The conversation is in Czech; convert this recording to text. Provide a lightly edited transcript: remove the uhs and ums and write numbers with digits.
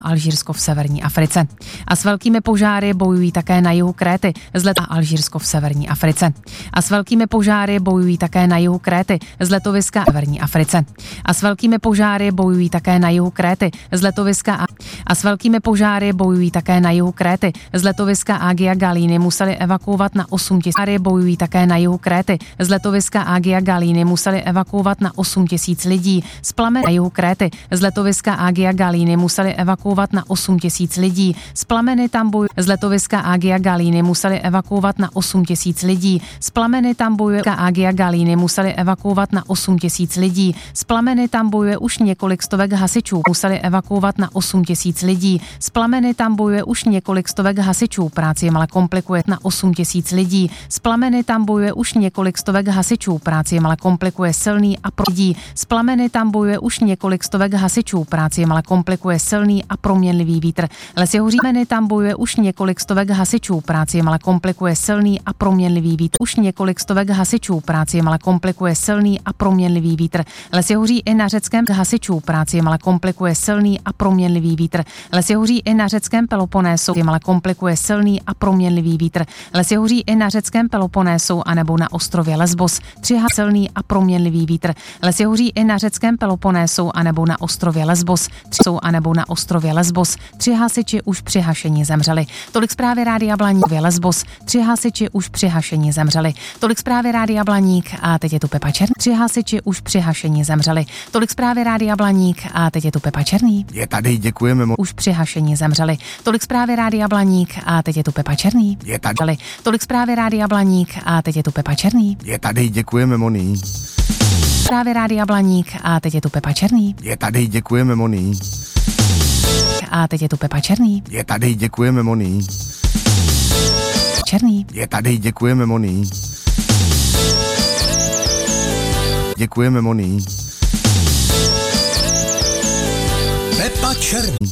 Alžírsko v severní Africe. A s velkými požáry bojují také na jihu Kréty, z leta Alžírsko v severní Africe. A s velkými požáry bojují také na jihu Kréty, z letoviska severní Africe. A s velkými požáry bojují také na jihu Kréty, z letoviska a s velkými požáry bojují také na jihu Kréty, z letoviska Agia Galíny museli evakuovat na 8 000. Bojují také na jihu Kréty, z letoviska Agia Galíny museli evakuovat na 8 000 lidí. Z plameny na jihu Kréty, z letoviska Agia Galíny museli evakuovat na 8 000 lidí. Z plameny tam bojuje z letoviska Agia Galíny museli evakuovat na 8 000 lidí. Z plameny tam bojuje Agia Galíny museli evakuovat na 8 000 lidí. Z plameny tam bojuje už několik stovek hasičů. Museli evakuovat na 8 000 lidí. Z plameny tam bojuje už několik stovek hasičů. Práci jim ale komplikuje na 8 000 lidí. Z plameny tam bojuje už několik stovek hasičů. Práci jim ale komplikuje silný a lidí. Z plameny tam bojuje už několik stovek hasičů. Práci jim ale komplikuje silný a proměnlivý vítr. Lesy hoří tam bojuje už několik stovek hasičů. Práci jim ale komplikuje silný a proměnlivý vítr. Už několik stovek hasičů. Práci jim ale komplikuje silný a proměnlivý vítr. Lesy hoří i na řeckém hasičů. Práci jim ale komplikuje silný a proměnlivý vítr. Lesy hoří i na řeckém Peloponésu. Jim ale komplikuje silný a proměnlivý vítr. Lesy hoří i na řeckém Peloponésu anebo na ostrově Lesbos. Silný a proměnlivý vítr. Lesy hoří i na řeckém Peloponésu anebo na ostrově Lesbos. Anebo na ostrově Lesbos. 3 hasiči už při hašení zemřeli. Tolik zprávy Rádia Blaník. Lesbos. 3 hasiči už při hašení zemřeli. Tolik zprávy Rádia Blaník a teď je tu Pepa Černý. 3 hasiči už při hašení zemřeli. Tolik zprávy Rádia Blaník a teď je tu Pepa Černý. Je tady, děkujeme. Už při hašení zemřeli. Tolik zprávy Rádia Blaník a teď je tu Pepa Černý. Je tady. Tolik zprávy Rádia Blaník a teď je tu Pepa Černý. Je tady, děkujeme, Moni. Zprávy Rádia Blaník a teď je tu Pepa Černý. Je tady, děkujeme, Moni. A teď je tu Pepa Černý. Je tady, děkujeme, Moni. Černý. Je tady, děkujeme, Moni. Děkujeme, Moni. Pepa Černý.